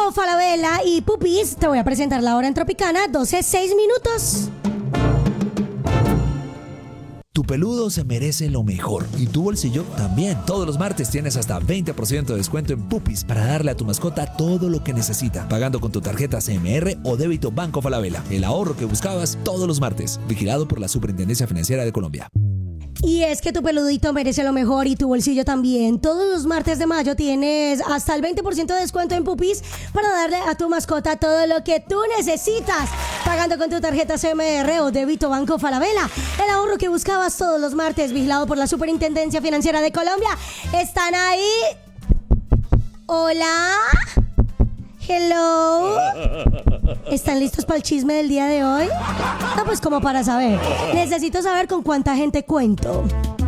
Banco Falabella y Pupis, te voy a presentar la hora en Tropicana, 12:06. Tu peludo se merece lo mejor y tu bolsillo también. Todos los martes tienes hasta 20% de descuento en Pupis para darle a tu mascota todo lo que necesita, pagando con tu tarjeta CMR o débito Banco Falabella. El ahorro que buscabas todos los martes. Vigilado por la Superintendencia Financiera de Colombia. Y es que tu peludito merece lo mejor y tu bolsillo también. Todos los martes de mayo tienes hasta el 20% de descuento en Pupis para darle a tu mascota todo lo que tú necesitas, pagando con tu tarjeta CMR o débito Banco Falabella. El ahorro que buscabas todos los martes, vigilado por la Superintendencia Financiera de Colombia. ¿Están ahí? ¿Hola? Hello. ¿Están listos para el chisme del día de hoy? No, pues como para saber. Necesito saber con cuánta gente cuento.